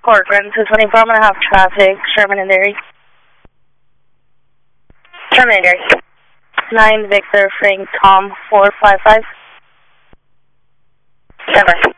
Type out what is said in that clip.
Corcoran, 224, I'm going to have traffic, Sherman and Dairy. Sherman and Dairy. 9 Victor Frank Tom 455. Denver.